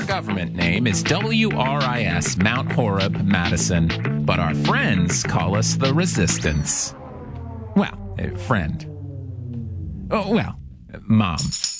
government name is WRIS Mount Horeb, Madison, but our friends call us the Resistance. Well, friend. Oh, well, Mom.